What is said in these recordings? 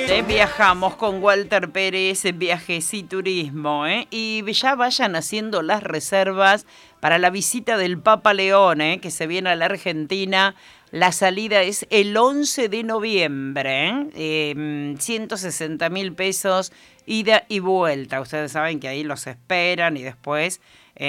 Viajamos con Walter Pérez, Viajes y Turismo, y ya vayan haciendo las reservas para la visita del Papa León, que se viene a la Argentina. La salida es el 11 de noviembre, 160.000 pesos, ida y vuelta. Ustedes saben que ahí los esperan y después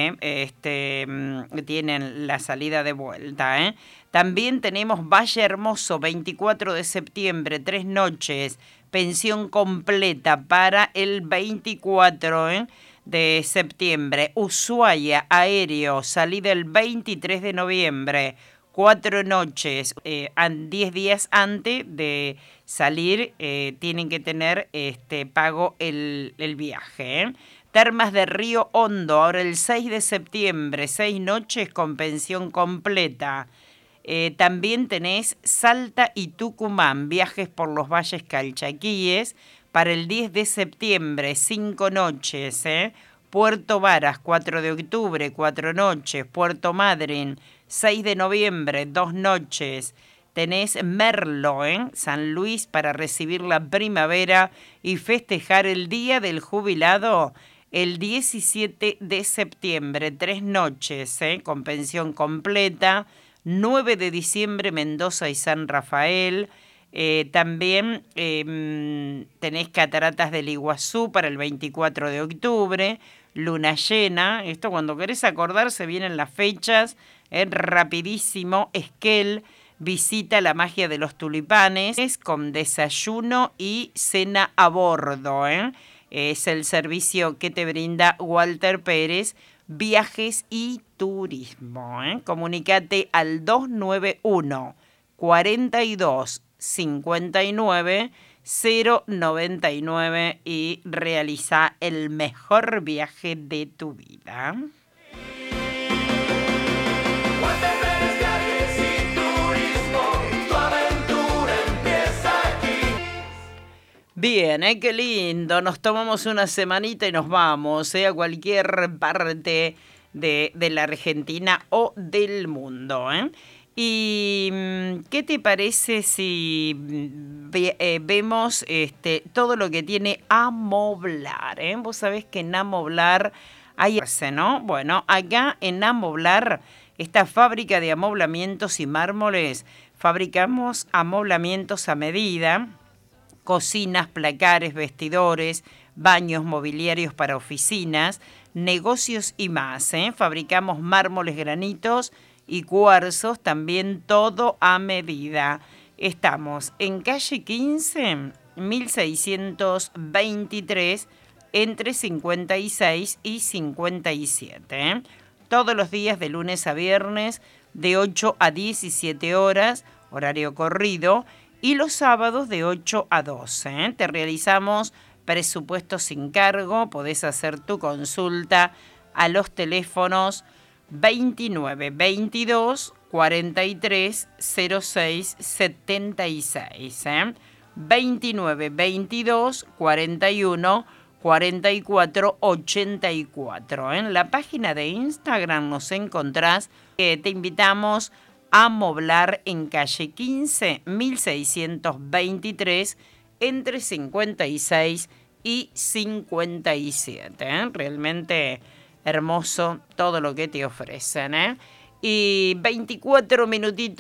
tienen la salida de vuelta. También tenemos Valle Hermoso, 24 de septiembre, 3 noches, pensión completa para el 24 de septiembre. Ushuaia, aéreo, salida el 23 de noviembre, 4 noches, 10 días antes de salir tienen que tener pago el viaje. Termas de Río Hondo, ahora el 6 de septiembre, 6 noches con pensión completa. También tenés Salta y Tucumán, viajes por los valles calchaquíes, para el 10 de septiembre, 5 noches. Puerto Varas, 4 de octubre, 4 noches. Puerto Madryn, 6 de noviembre, 2 noches. Tenés Merlo, San Luis, para recibir la primavera y festejar el Día del Jubilado, el 17 de septiembre, 3 noches, con pensión completa. 9 de diciembre, Mendoza y San Rafael. También tenés Cataratas del Iguazú para el 24 de octubre. Luna llena. Esto cuando querés acordarse vienen las fechas. Rapidísimo. Esquel. Visita la magia de los tulipanes con desayuno y cena a bordo. Es el servicio que te brinda Walter Pérez, Viajes y Turismo. Comunicate al 291 42 59 099 y realiza el mejor viaje de tu vida. Bien, qué lindo. Nos tomamos una semanita y nos vamos a cualquier parte de la Argentina o del mundo. ¿Y qué te parece si vemos todo lo que tiene Amoblar? Vos sabés que en Amoblar hay, ¿no? Bueno, acá en Amoblar, esta fábrica de amoblamientos y mármoles, fabricamos amoblamientos a medida. Cocinas, placares, vestidores, baños, mobiliarios para oficinas, negocios y más. Fabricamos mármoles, granitos y cuarzos, también todo a medida. Estamos en calle 15, 1623, entre 56 y 57. Todos los días de lunes a viernes, de 8 a 17 horas, horario corrido, y los sábados de 8 a 12. Te realizamos presupuesto sin cargo. Podés hacer tu consulta a los teléfonos 29 22 43 06 76. 29 22 41 44 84. En la página de Instagram nos encontrás. Te invitamos a Amoblar en calle 15, 1623, entre 56 y 57. Realmente hermoso todo lo que te ofrecen. Y 24 minutitos.